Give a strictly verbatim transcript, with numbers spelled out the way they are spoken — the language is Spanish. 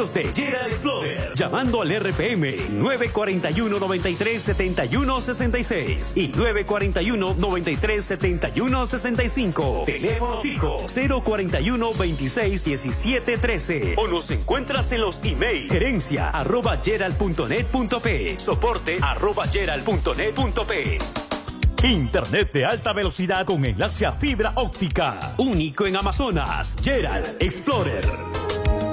servicios de Gerald Explorer. Llamando al R P M nueve cuatro uno, nueve tres, siete uno seis seis y nueve cuatro uno, nueve tres, siete uno seis cinco. Teléfono fijo cero cuatro uno, veintiséis, diecisiete, trece. O nos encuentras en los email gerencia arroba gerald punto net punto p, soporte arroba gerald punto net punto p. Internet de alta velocidad con enlace a fibra óptica. Único en Amazonas. Gerald Explorer.